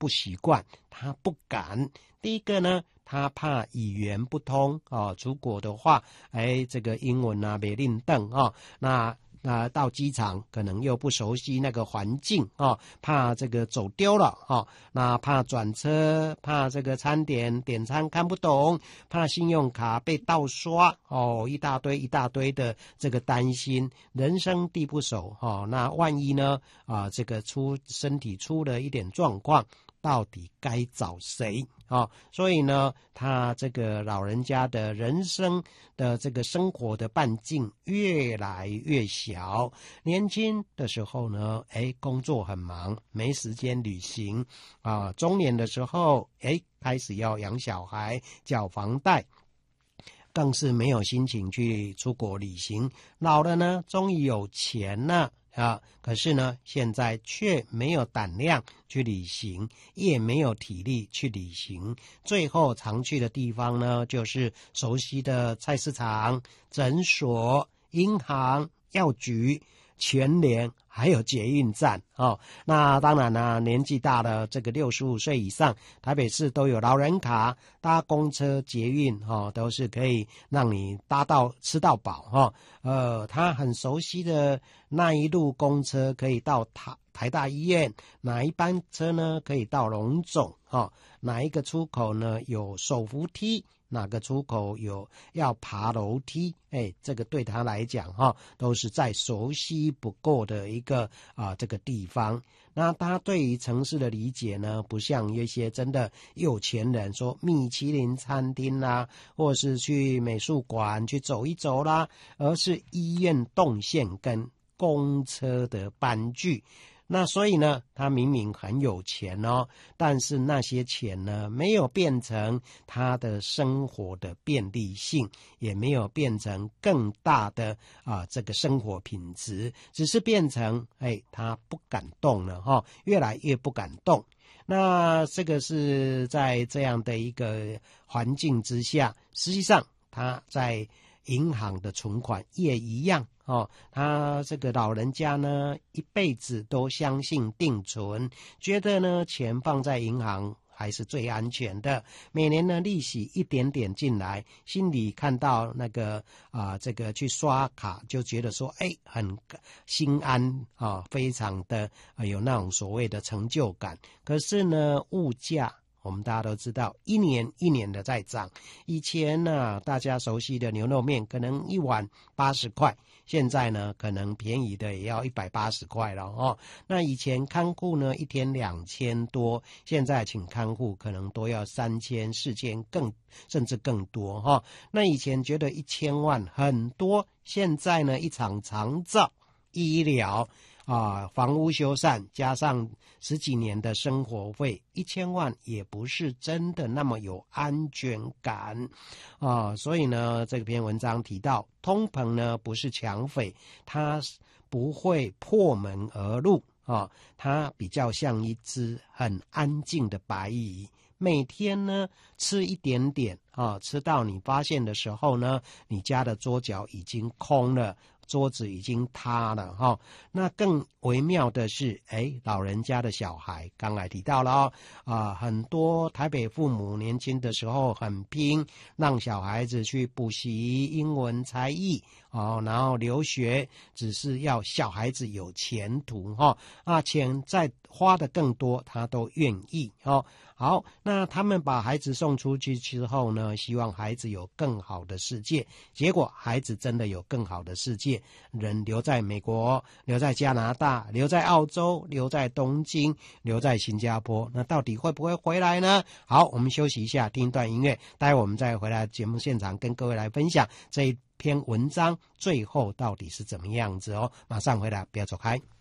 不习惯，他不敢。第一个呢，他怕语言不通出国的话，这个英文啊没令邓那到机场可能又不熟悉那个环境怕这个走丢了那怕转车，怕这个餐点点餐看不懂，怕信用卡被盗刷一大堆的这个担心，人生地不熟那万一呢这个身体出了一点状况，到底该找谁所以呢，他这个老人家的人生的这个生活的半径越来越小。年轻的时候呢，工作很忙，没时间旅行中年的时候，开始要养小孩，缴房贷，更是没有心情去出国旅行。老了呢，终于有钱了可是呢，现在却没有胆量去旅行，也没有体力去旅行。最后常去的地方呢，就是熟悉的菜市场、诊所、银行、药局、全联，还有捷运站那当然啦，年纪大了，这个65岁以上，台北市都有老人卡，搭公车、捷运都是可以让你搭到吃到饱他很熟悉的那一路公车可以到台大医院，哪一班车呢可以到荣总哪一个出口呢有手扶梯，哪个出口有要爬楼梯，这个对他来讲都是再熟悉不过的一个这个地方。那他对于城市的理解呢，不像一些真的有钱人说米其林餐厅啦，或是去美术馆去走一走啦，而是医院动线跟公车的班距。那所以呢，他明明很有钱但是那些钱呢，没有变成他的生活的便利性，也没有变成更大的这个生活品质，只是变成他不敢动了越来越不敢动。那这个是在这样的一个环境之下，实际上他在银行的存款也一样他这个老人家呢，一辈子都相信定存，觉得呢钱放在银行还是最安全的，每年的利息一点点进来，心里看到那个这个去刷卡就觉得说很心安非常的有那种所谓的成就感。可是呢，物价我们大家都知道一年一年的在涨，以前呢大家熟悉的牛肉面可能一碗80块，现在呢可能便宜的也要180块了那以前看护呢一天2000多，现在请看护可能都要3000、4000甚至更多那以前觉得1000万很多，现在呢一场长照、医疗房屋修缮加上10几年的生活费，1000万也不是真的那么有安全感所以呢，这篇文章提到，通膨呢不是抢匪，它不会破门而入它比较像一只很安静的白蚁，每天呢吃一点点吃到你发现的时候呢，你家的桌角已经空了，桌子已经塌了那更微妙的是老人家的小孩，刚才提到了很多台北父母年轻的时候很拼，让小孩子去补习英文才艺然后留学，只是要小孩子有前途钱再花的更多他都愿意好，那他们把孩子送出去之后呢，希望孩子有更好的世界，结果孩子真的有更好的世界，人留在美国，留在加拿大，留在澳洲，留在东京，留在新加坡，那到底会不会回来呢？好，我们休息一下，听一段音乐，待会我们再回来节目现场跟各位来分享这一篇文章最后到底是怎么样子马上回来，不要走开。